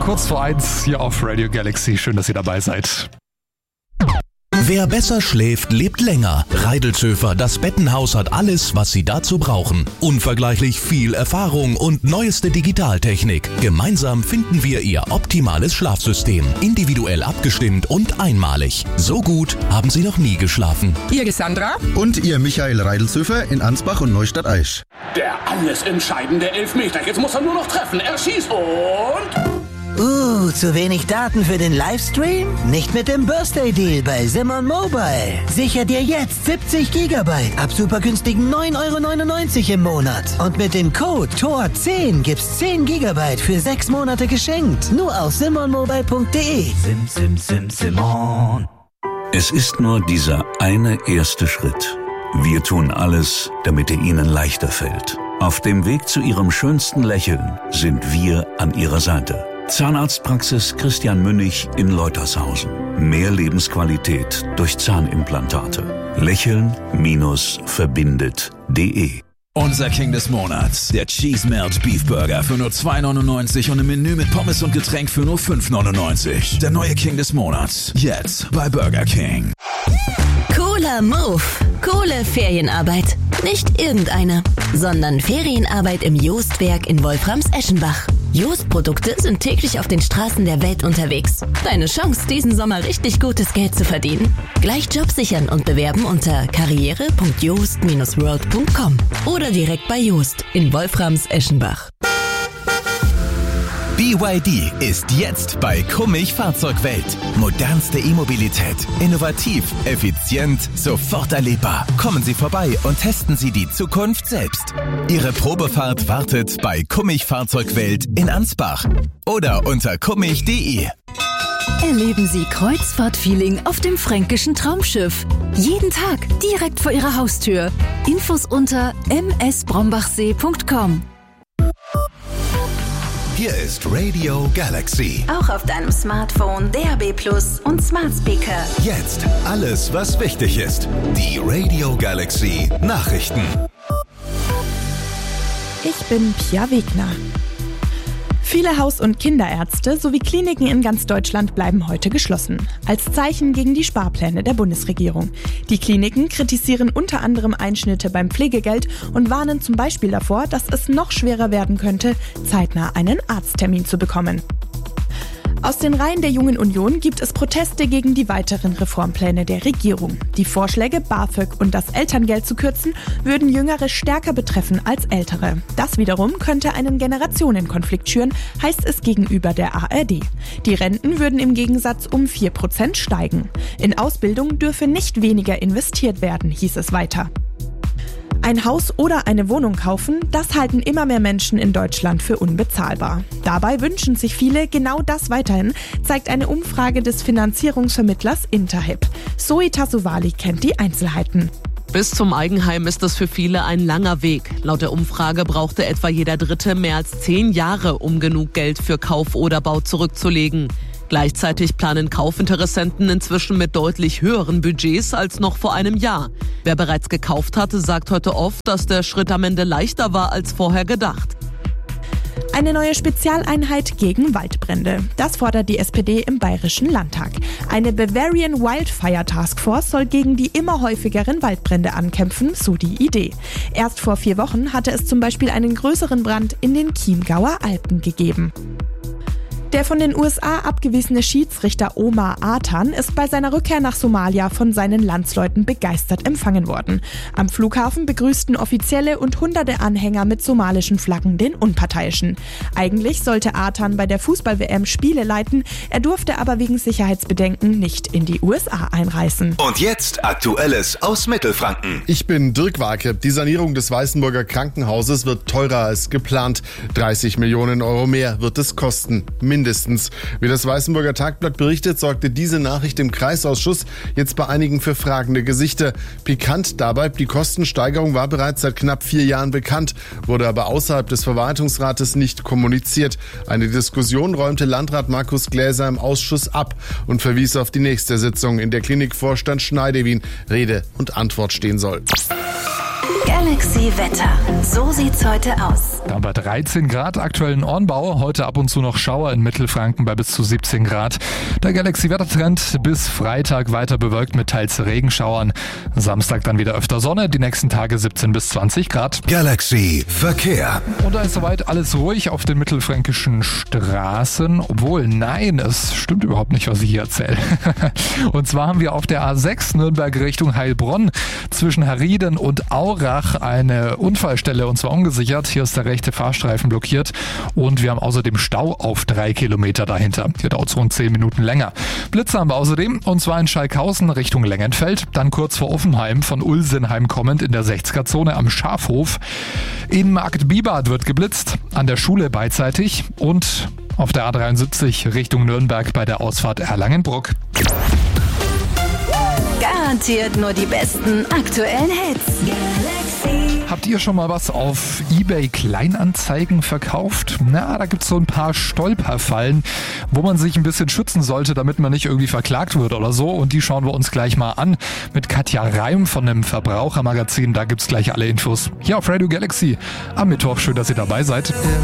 kurz vor 1 hier auf Radio Galaxy. Schön, dass ihr dabei seid. Wer besser schläft, lebt länger. Reidelzöfer, das Bettenhaus hat alles, was Sie dazu brauchen. Unvergleichlich viel Erfahrung und neueste Digitaltechnik. Gemeinsam finden wir Ihr optimales Schlafsystem. Individuell abgestimmt und einmalig. So gut haben Sie noch nie geschlafen. Ihr Sandra? Und Ihr Michael Reidelzöfer in Ansbach und Neustadt-Aisch. Der alles entscheidende Elfmeter. Jetzt muss er nur noch treffen. Er schießt und... zu wenig Daten für den Livestream? Nicht mit dem Birthday Deal bei Simon Mobile. Sicher dir jetzt 70 GB ab super günstigen 9,99 € im Monat. Und mit dem Code TOR10 gibt's 10 GB für 6 Monate geschenkt. Nur auf simonmobile.de. Simon. Es ist nur dieser eine erste Schritt. Wir tun alles, damit er Ihnen leichter fällt. Auf dem Weg zu Ihrem schönsten Lächeln sind wir an Ihrer Seite. Zahnarztpraxis Christian Münnig in Leutershausen. Mehr Lebensqualität durch Zahnimplantate. Lächeln-verbindet.de. Unser King des Monats, der Cheese Melt Beef Burger für nur 2,99 € und im Menü mit Pommes und Getränk für nur 5,99 €. Der neue King des Monats, jetzt bei Burger King. Cooler Move. Coole Ferienarbeit. Nicht irgendeine, sondern Ferienarbeit im Joostwerk in Wolframs-Eschenbach. Jost-Produkte sind täglich auf den Straßen der Welt unterwegs. Deine Chance, diesen Sommer richtig gutes Geld zu verdienen? Gleich Job sichern und bewerben unter karriere.joost-world.com oder direkt bei Joost in Wolframs-Eschenbach. BYD ist jetzt bei Kummich Fahrzeugwelt. Modernste E-Mobilität. Innovativ, effizient, sofort erlebbar. Kommen Sie vorbei und testen Sie die Zukunft selbst. Ihre Probefahrt wartet bei Kummich Fahrzeugwelt in Ansbach oder unter kummich.de. Erleben Sie Kreuzfahrt-Feeling auf dem fränkischen Traumschiff. Jeden Tag direkt vor Ihrer Haustür. Infos unter msbrombachsee.com. Hier ist Radio Galaxy. Auch auf deinem Smartphone, DAB+ und Smart Speaker. Jetzt alles, was wichtig ist. Die Radio Galaxy Nachrichten. Ich bin Pia Wegner. Viele Haus- und Kinderärzte sowie Kliniken in ganz Deutschland bleiben heute geschlossen. Als Zeichen gegen die Sparpläne der Bundesregierung. Die Kliniken kritisieren unter anderem Einschnitte beim Pflegegeld und warnen zum Beispiel davor, dass es noch schwerer werden könnte, zeitnah einen Arzttermin zu bekommen. Aus den Reihen der Jungen Union gibt es Proteste gegen die weiteren Reformpläne der Regierung. Die Vorschläge, BAföG und das Elterngeld zu kürzen, würden Jüngere stärker betreffen als Ältere. Das wiederum könnte einen Generationenkonflikt schüren, heißt es gegenüber der ARD. Die Renten würden im Gegensatz um 4% steigen. In Ausbildung dürfe nicht weniger investiert werden, hieß es weiter. Ein Haus oder eine Wohnung kaufen, das halten immer mehr Menschen in Deutschland für unbezahlbar. Dabei wünschen sich viele genau das weiterhin, zeigt eine Umfrage des Finanzierungsvermittlers Interhyp. Zoe Tassovali kennt die Einzelheiten. Bis zum Eigenheim ist es für viele ein langer Weg. Laut der Umfrage brauchte etwa jeder Dritte mehr als 10 Jahre, um genug Geld für Kauf oder Bau zurückzulegen. Gleichzeitig planen Kaufinteressenten inzwischen mit deutlich höheren Budgets als noch vor einem Jahr. Wer bereits gekauft hatte, sagt heute oft, dass der Schritt am Ende leichter war als vorher gedacht. Eine neue Spezialeinheit gegen Waldbrände. Das fordert die SPD im Bayerischen Landtag. Eine Bavarian Wildfire Taskforce soll gegen die immer häufigeren Waldbrände ankämpfen, so die Idee. Erst vor 4 Wochen hatte es zum Beispiel einen größeren Brand in den Chiemgauer Alpen gegeben. Der von den USA abgewiesene Schiedsrichter Omar Atan ist bei seiner Rückkehr nach Somalia von seinen Landsleuten begeistert empfangen worden. Am Flughafen begrüßten Offizielle und hunderte Anhänger mit somalischen Flaggen den Unparteiischen. Eigentlich sollte Atan bei der Fußball-WM Spiele leiten, er durfte aber wegen Sicherheitsbedenken nicht in die USA einreisen. Und jetzt Aktuelles aus Mittelfranken. Ich bin Dirk Warke. Die Sanierung des Weißenburger Krankenhauses wird teurer als geplant. 30 Millionen Euro mehr wird es kosten. Mindestens. Wie das Weißenburger Tagblatt berichtet, sorgte diese Nachricht im Kreisausschuss jetzt bei einigen für fragende Gesichter. Pikant dabei, die Kostensteigerung war bereits seit knapp 4 Jahren bekannt, wurde aber außerhalb des Verwaltungsrates nicht kommuniziert. Eine Diskussion räumte Landrat Markus Gläser im Ausschuss ab und verwies auf die nächste Sitzung, in der Klinikvorstand Schneidewin Rede und Antwort stehen soll. Galaxy Wetter. So sieht's heute aus. Da haben wir 13 Grad aktuell in Ornbau. Heute ab und zu noch Schauer in Mittelfranken bei bis zu 17 Grad. Der Galaxy-Wettertrend bis Freitag weiter bewölkt mit teils Regenschauern. Samstag dann wieder öfter Sonne. Die nächsten Tage 17 bis 20 Grad. Galaxy Verkehr. Und da ist soweit alles ruhig auf den mittelfränkischen Straßen. Obwohl, nein, es stimmt überhaupt nicht, was ich hier erzähle. Und zwar haben wir auf der A6 Nürnberg Richtung Heilbronn zwischen Herrieden und Aurach eine Unfallstelle, und zwar ungesichert. Hier ist der rechte Fahrstreifen blockiert und wir haben außerdem Stau auf 3 Kilometer dahinter. Hier dauert es rund 10 Minuten länger. Blitze haben wir außerdem, und zwar in Schalkhausen Richtung Lengenfeld, dann kurz vor Offenheim von Ulsenheim kommend in der 60er-Zone am Schafhof. In Marktbibart wird geblitzt, an der Schule beidseitig und auf der A73 Richtung Nürnberg bei der Ausfahrt Erlangenbruck. Garantiert nur die besten aktuellen Hits. Galaxy. Habt ihr schon mal was auf eBay Kleinanzeigen verkauft? Na, da gibt's so ein paar Stolperfallen, wo man sich ein bisschen schützen sollte, damit man nicht irgendwie verklagt wird oder so. Und die schauen wir uns gleich mal an mit Katja Reim von dem Verbrauchermagazin. Da gibt's gleich alle Infos hier auf Radio Galaxy am Mittwoch. Schön, dass ihr dabei seid.